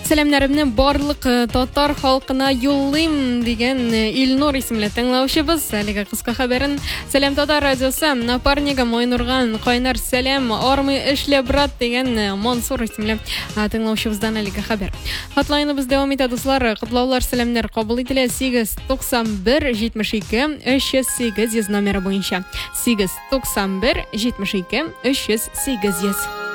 Selamlarimni barliq Totar xalqına yollayım degan Ilnur ismli tinglovchimiz haligi qisqa xabarin Salam Totar radiosi naparniga Mo'ynurg'an qaynar salam armiy ishlabrat degan Mansur ismli tinglovchimizdan haligi xabar. Hotline'imiz davom etadi do'stlar. Qutlovlar, salamlar qabul etiladi 891 72 308 номeri bo'yicha 891 72 308